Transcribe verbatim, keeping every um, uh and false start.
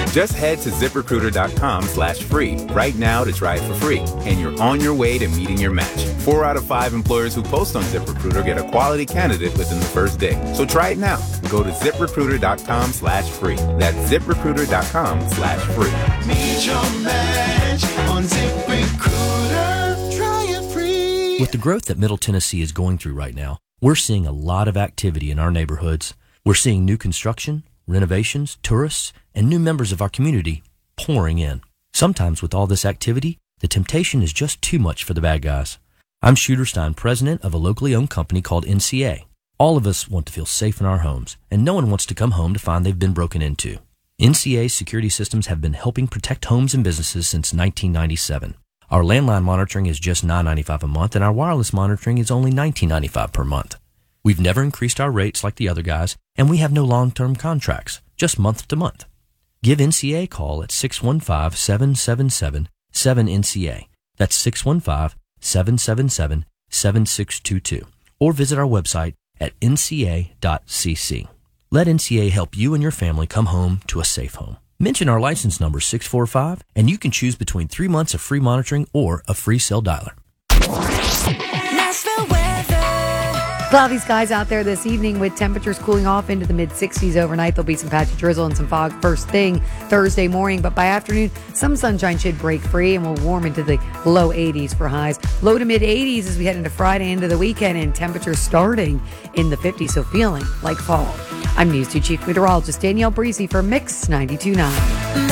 Just head to ZipRecruiter.com slash free right now to try it for free, and you're on your way to meeting your match. Four out of five employers who post on ZipRecruiter get a quality candidate within the first day. So try it now. Go to ZipRecruiter.com slash free. That's ZipRecruiter.com slash free. Meet your match on ZipRecruiter. Try it free. With the growth that Middle Tennessee is going through right now, we're seeing a lot of activity in our neighborhoods. We're seeing new construction, renovations, tourists, and new members of our community pouring in. Sometimes with all this activity, the temptation is just too much for the bad guys. I'm Shooter Stein, president of a locally owned company called N C A. All of us want to feel safe in our homes, and no one wants to come home to find they've been broken into. N C A security systems have been helping protect homes and businesses since nineteen ninety-seven. Our landline monitoring is just nine dollars and ninety-five cents a month, and our wireless monitoring is only nineteen dollars and ninety-five cents per month. We've never increased our rates like the other guys, and we have no long-term contracts, just month to month. Give N C A a call at six one five, seven seven seven, seven N C A. That's six one five, seven seven seven, seven six two two. Or visit our website at N C A dot C C. Let N C A help you and your family come home to a safe home. Mention our license number six four five, and you can choose between three months of free monitoring or a free cell dialer. Nashville weather. Cloudy skies out there this evening with temperatures cooling off into the mid sixties overnight. There'll be some patchy drizzle and some fog first thing Thursday morning, but by afternoon, some sunshine should break free and will warm into the low eighties for highs. Low to mid eighties as we head into Friday into the weekend, and temperatures starting in the fifties, so feeling like fall. I'm News two Chief Meteorologist Danielle Breezy for Mix ninety-two point nine.